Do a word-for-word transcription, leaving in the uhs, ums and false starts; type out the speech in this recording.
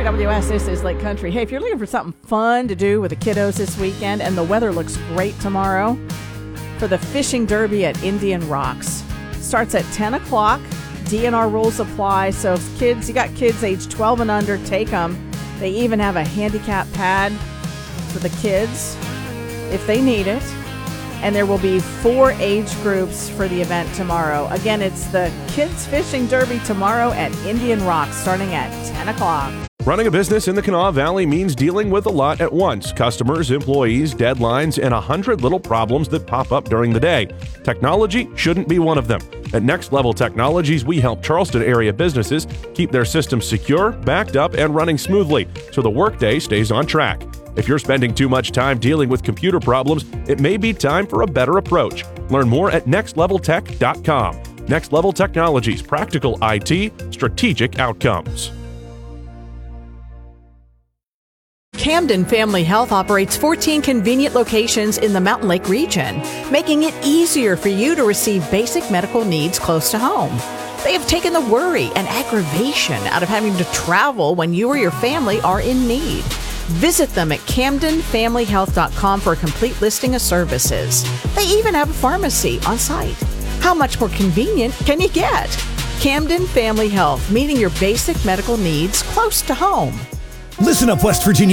W S, this is Lake Country. Hey, if you're looking for something fun to do with the kiddos this weekend, and the weather looks great tomorrow, for the Fishing Derby at Indian Rocks. Starts at ten o'clock. D N R rules apply, so if kids, you got kids age twelve and under, take them. They even have a handicap pad for the kids if they need it. And there will be four age groups for the event tomorrow. Again, it's the Kids Fishing Derby tomorrow at Indian Rocks, starting at ten o'clock. Running a business in the Kanawha Valley means dealing with a lot at once. Customers, employees, deadlines, and a hundred little problems that pop up during the day. Technology shouldn't be one of them. At Next Level Technologies, we help Charleston area businesses keep their systems secure, backed up, and running smoothly so the workday stays on track. If you're spending too much time dealing with computer problems, it may be time for a better approach. Learn more at next level tech dot com. Next Level Technologies, practical I T, strategic outcomes. Camden Family Health operates fourteen convenient locations in the Mountain Lake region, making it easier for you to receive basic medical needs close to home. They have taken the worry and aggravation out of having to travel when you or your family are in need. Visit them at camden family health dot com for a complete listing of services. They even have a pharmacy on site. How much more convenient can you get? Camden Family Health, meeting your basic medical needs close to home. Listen up, West Virginia.